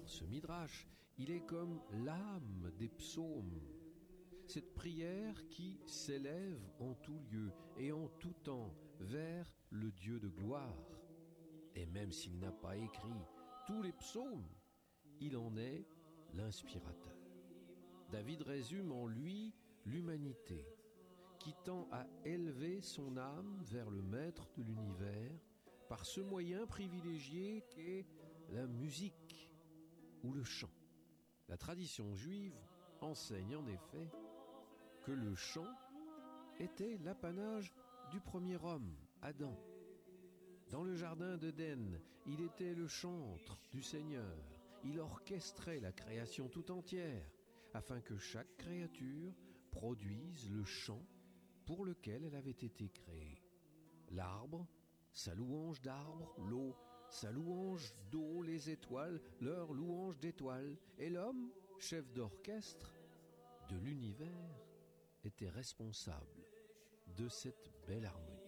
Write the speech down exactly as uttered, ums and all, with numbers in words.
ce midrash, il est comme l'âme des psaumes. Cette prière qui s'élève en tout lieu et en tout temps vers le Dieu de gloire. Et même s'il n'a pas écrit tous les psaumes, il en est l'inspirateur. David résume en lui l'humanité, qui tend à élever son âme vers le maître de l'univers par ce moyen privilégié qu'est la musique ou le chant. La tradition juive enseigne en effet que le chant était l'apanage du premier homme, Adam. Dans le jardin d'Éden, il était le chantre du Seigneur. Il orchestrait la création tout entière, afin que chaque créature produise le chant pour lequel elle avait été créée. L'arbre, sa louange d'arbre, l'eau, sa louange d'eau, les étoiles, leur louange d'étoiles, et l'homme, chef d'orchestre de l'univers, était responsable de cette belle harmonie.